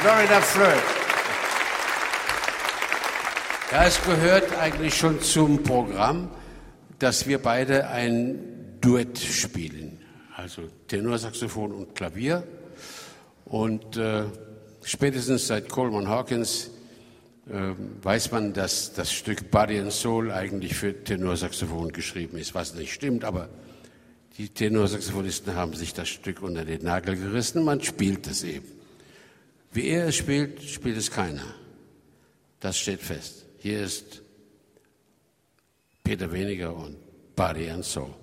Florida Flirt. Ja, es gehört eigentlich schon zum Programm, dass wir beide ein Duett spielen. Also Tenorsaxophon und Klavier. Und spätestens seit Coleman Hawkins weiß man, dass das Stück Body and Soul eigentlich für Tenorsaxophon geschrieben ist, was nicht stimmt, aber die Tenorsaxophonisten haben sich das Stück unter den Nagel gerissen, man spielt es eben. Wie er es spielt, spielt es keiner. Das steht fest. Hier ist Peter Weniger und Body and Soul.